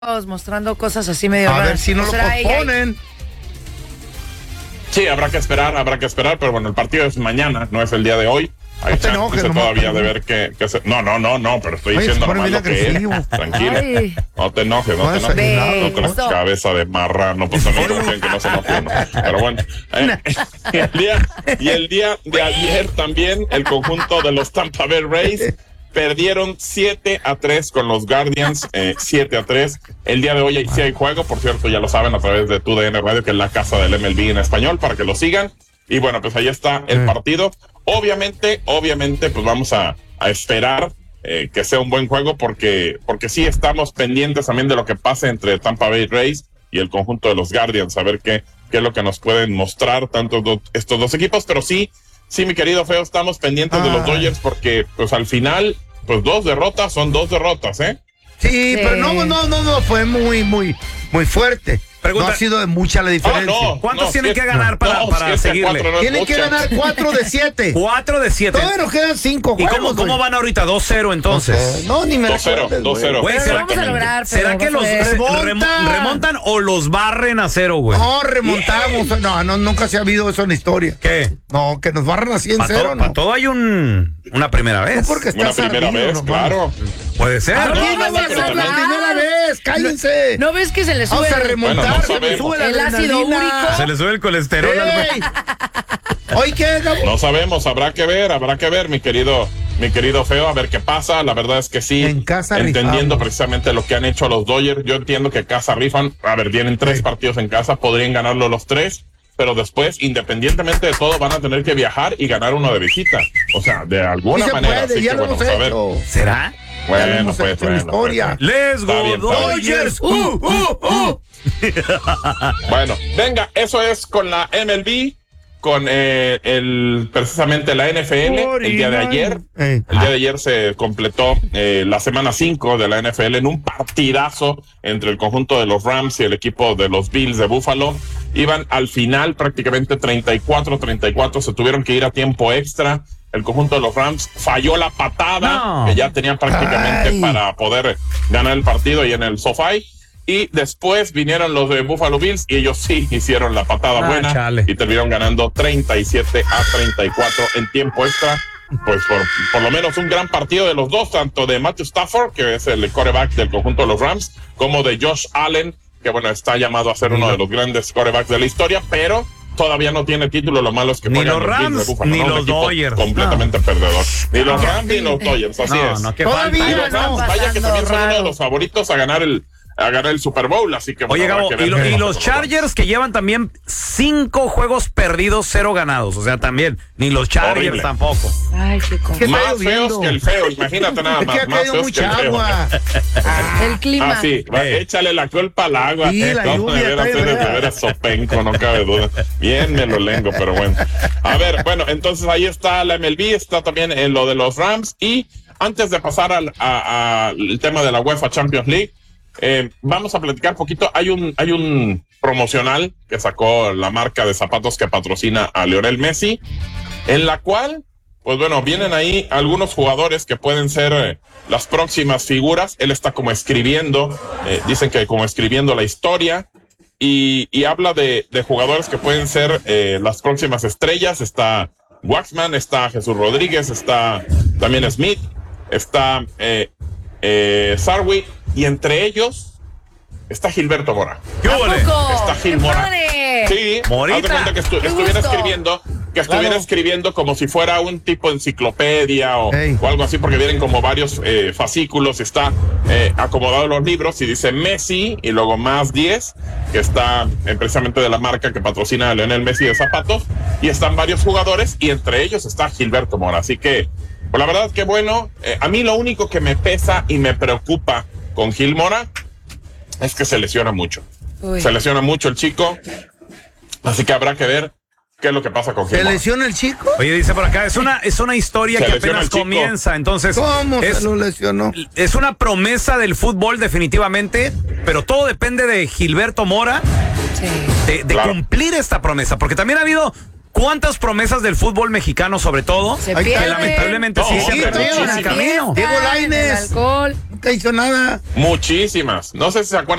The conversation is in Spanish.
mostrando cosas así medio raras. A ver si no lo posponen. Sí, habrá que esperar, pero bueno, el partido es mañana, no es el día de hoy. Hay chance todavía de ver que se... No, pero estoy diciendo nomás lo que es. Tranquila. Ay. No te enojes. No con la cabeza de marrano, pues también confían que no se enoje uno. Pero bueno. El día de ayer también, el conjunto de los Tampa Bay Rays perdieron 7-3 con los Guardians, 7-3. El día de hoy sí hay juego, por cierto, ya lo saben a través de TUDN Radio, que es la casa del MLB en español, para que lo sigan. Y bueno, pues ahí está el partido. Obviamente, pues vamos a esperar que sea un buen juego, porque sí estamos pendientes también de lo que pase entre Tampa Bay Rays y el conjunto de los Guardians, a ver qué es lo que nos pueden mostrar tanto estos dos equipos, pero sí, mi querido Feo, estamos pendientes de los Dodgers, porque pues al final, pues 2 derrotas son 2 derrotas, ¿eh? Sí, pero no, fue muy fuerte. Pregunta. No ha sido de mucha la diferencia. ¿Cuántos tienen que ganar para seguirle? Tienen que ganar 4 de 7. 4 de 7. Todavía nos quedan 5 juegos. ¿Y cómo van ahorita? 2-0 entonces. No, ni me 2-0. Güey, ¿será que los remontan o los barren a 0, güey? No, remontamos. No, nunca se ha habido eso en la historia. ¿Qué? No, que nos barran así en 0, Para todo hay una primera vez. Porque una primera vez, claro. Puede ser. No va a ser la primera vez, cállense. ¿No ves que se le sube? Vamos a remontar, no se le sube el ácido úrico? Se le sube el colesterol. Hoy qué, Gabo. No sabemos, habrá que ver, mi querido Feo, a ver qué pasa. La verdad es que sí, en casa entendiendo rifamos precisamente lo que han hecho los Dodgers, yo entiendo que casa rifan. A ver, vienen 3 partidos en casa, podrían ganarlo los 3, pero después, independientemente de todo, van a tener que viajar y ganar uno de visita. O sea, de alguna manera. Puede, así ya que lo bueno, hemos a ver. hecho. ¿Será? Bueno, pues. Historia. Let's go, Dodgers. Bueno, venga, eso es con la MLB, con precisamente la NFL. El día de ayer se completó la semana 5 de la NFL en un partidazo entre el conjunto de los Rams y el equipo de los Bills de Buffalo. Iban al final prácticamente 34-34, se tuvieron que ir a tiempo extra. El conjunto de los Rams falló la patada que ya tenían prácticamente para poder ganar el partido y en el SoFi. Y después vinieron los de Buffalo Bills y ellos sí hicieron la patada buena y terminaron ganando 37-34 en tiempo extra. Pues por lo menos un gran partido de los dos, tanto de Matthew Stafford, que es el quarterback del conjunto de los Rams, como de Josh Allen, que bueno, está llamado a ser uno de los grandes quarterbacks de la historia, pero todavía no tiene título. Lo malo es que ni juegan los Rams de Buffalo, ni los Dodgers, completamente perdedor. Ni los Rams ni los Dodgers, así es. Todavía los Rams, vaya que también son uno de los favoritos a ganar el Super Bowl, así que oye, Gabo, y los Chargers que llevan también 5 juegos perdidos, 0 ganados, o sea, también ni los Chargers tampoco. Ay, qué más feos que el feo, imagínate nada más. Más feos que el feo. El clima. Sí, échale la culpa al agua. Sí, la lluvia, de veras sopenco, no cabe duda. Bien me lo lengo, pero bueno. A ver, bueno, entonces ahí está la MLB, está también en lo de los Rams, y antes de pasar al tema de la UEFA Champions League, vamos a platicar poquito. Hay un promocional que sacó la marca de zapatos que patrocina a Lionel Messi, en la cual, pues bueno, vienen ahí algunos jugadores que pueden ser las próximas figuras. Él está como escribiendo, dicen que como escribiendo la historia, y habla de jugadores que pueden ser las próximas estrellas. Está Waxman, está Jesús Rodríguez, está también Smith, está Sarwi, y entre ellos está Gilberto Mora. Está Gil Mora. Sí, haz de cuenta que estuviera escribiendo como si fuera un tipo de enciclopedia o algo así, porque vienen como varios fascículos. Está acomodado los libros y dice Messi y luego más 10, que está precisamente de la marca que patrocina a Lionel Messi de zapatos, y están varios jugadores y entre ellos está Gilberto Mora. Así que, pues la verdad que bueno, a mí lo único que me pesa y me preocupa con Gil Mora es que se lesiona mucho. Se lesiona mucho el chico, así que habrá que ver qué es lo que pasa con Gil Mora. ¿Se lesiona el chico? Oye, dice por acá, es una historia que apenas comienza, entonces... ¿Cómo se lo lesionó? Es una promesa del fútbol definitivamente, pero todo depende de Gilberto Mora, de cumplir esta promesa, porque también ha habido... ¿Cuántas promesas del fútbol mexicano, sobre todo, que lamentablemente sí se han perdido en el camino? Diego Lainez. nunca hizo nada. Muchísimas. No sé si se acuerdan